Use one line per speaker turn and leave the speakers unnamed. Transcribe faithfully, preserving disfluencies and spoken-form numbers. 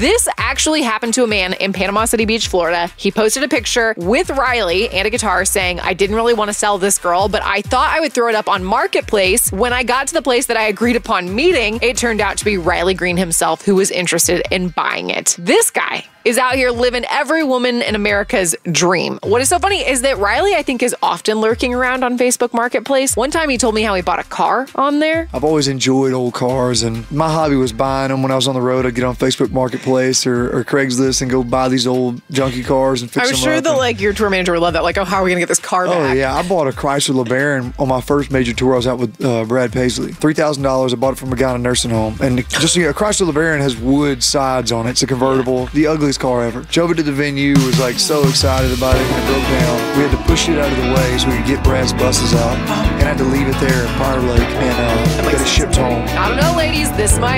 This actually happened to a man in Panama City Beach, Florida. He posted a picture with Riley and a guitar saying, I didn't really want to sell this girl, but I thought I would throw it up on Marketplace. When I got to the place that I agreed upon meeting, it turned out to be Riley Green himself who was interested in buying it. This guy is out here living every woman in America's dream. What is so funny is that Riley, I think, is often lurking around on Facebook Marketplace. One time he told me how he bought a car on there.
I've always enjoyed old cars, and my hobby was buying them. When I was on the road, I'd get on Facebook Marketplace or, or Craigslist and go buy these old junky cars and fix
I'm
them
sure
up.
that
and,
like your tour manager would love that. Like, oh, how are we gonna get this car back?
Oh yeah, I bought a Chrysler LeBaron on my first major tour. I was out with uh, Brad Paisley. three thousand dollars. I bought it from a guy in a nursing home. And just, you know, a Chrysler LeBaron has wood sides on it. It's a convertible. The ugliest car ever. Drove it to the venue, was like so excited about it when it broke down. We had to push it out of the way so we could get Brad's buses out. And I had to leave it there at Prior Lake and uh, get it shipped home.
I don't know, ladies. This might